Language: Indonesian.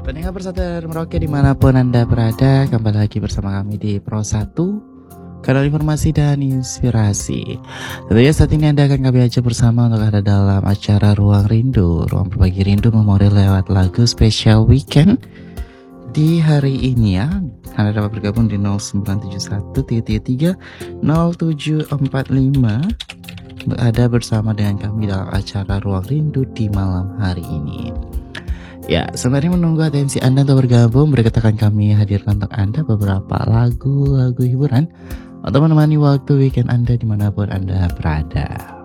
Pendengar Persatuan Merauke dimanapun Anda berada, kembali lagi bersama kami di Pro 1, kanal informasi dan inspirasi. Tentunya saat ini Anda akan kami ajak bersama untuk ada dalam acara Ruang Rindu. Ruang berbagi rindu memori lewat lagu spesial weekend. Di hari ini ya, Anda dapat bergabung di 0971 333 0745 berada bersama dengan kami dalam acara Ruang Rindu di malam hari ini. Ya, sembari menunggu atensi Anda untuk bergabung, berikut akan kami hadirkan untuk Anda beberapa lagu-lagu hiburan untuk menemani waktu weekend Anda dimanapun Anda berada.